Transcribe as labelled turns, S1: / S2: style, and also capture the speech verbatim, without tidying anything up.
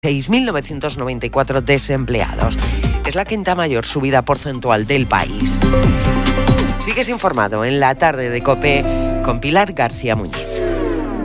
S1: seis mil novecientos noventa y cuatro desempleados. Es la quinta mayor subida porcentual del país. Sigues informado en la tarde de COPE con Pilar García Muñiz.